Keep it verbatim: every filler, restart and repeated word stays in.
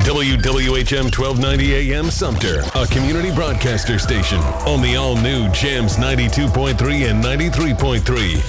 W W H M twelve ninety A M Sumter, a community broadcaster station on the all-new Jams ninety-two point three and ninety-three point three.